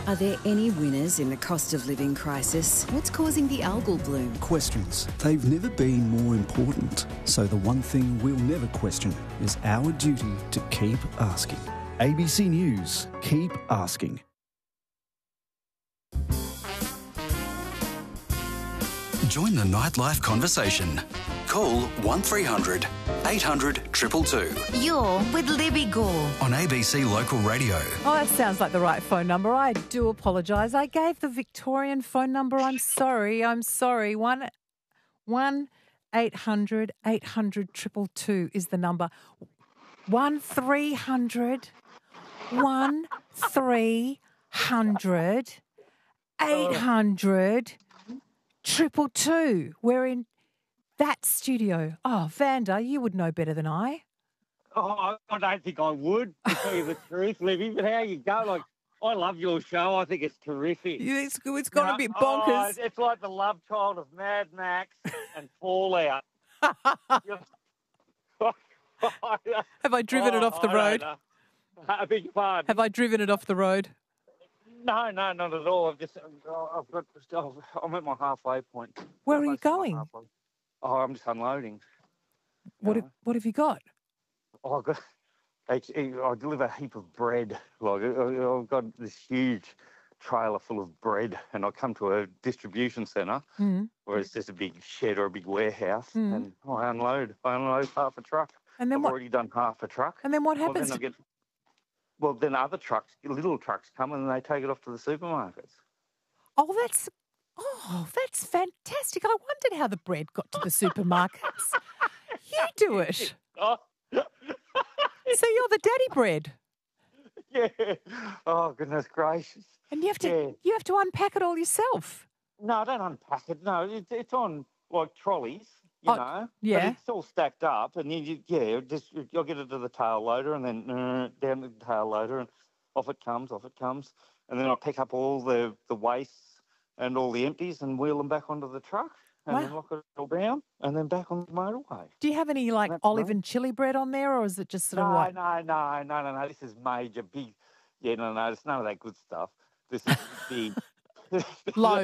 Are there any winners in the cost of living crisis? What's causing the algal bloom? Questions. They've never been more important. So the one thing we'll never question is our duty to keep asking. ABC News. Keep asking. Join the nightlife conversation. Call 1300 800 222 You're with Libby Gore. on ABC Local Radio. Oh, that sounds like the right phone number. I do apologise. I gave the Victorian phone number. I'm sorry. 1-800 800 222 is the number. 1300 800 222. We're in that studio. Oh, Vanda, you would know better than I. Oh, I don't think I would, to tell you the truth, Libby, but how you go? Like, I love your show. I think it's terrific. It's gone a bit bonkers. It's like the love child of Mad Max and Fallout. Have I driven it off the road? I beg your pardon. Have I driven it off the road? No, not at all. I'm at my halfway point. Where are you going? Oh, I'm just unloading. What have you got? Oh, I deliver a heap of bread. Like, I've got this huge trailer full of bread, and I come to a distribution centre where it's just a big shed or a big warehouse, and I unload half a truck. And then I've already done half a truck. And then what happens? Then other trucks, little trucks come and they take it off to the supermarkets. Oh, that's fantastic. I wondered how the bread got to the supermarkets. You do it. Oh. So you're the daddy bread. Yeah. Oh, goodness gracious. And you have to unpack it all yourself. No, I don't unpack it. No, it's on like trolleys, you know. Yeah. But it's all stacked up, and I'll get it to the tail loader, and then down to the tail loader, and off it comes, and then I pick up all the wastes and all the empties and wheel them back onto the truck, and then lock it all down, and then back on the motorway. Do you have any olive and chili bread on there, or is it just sort of white? No. This is major, big. Yeah, no. It's none of that good stuff. This is big. Low.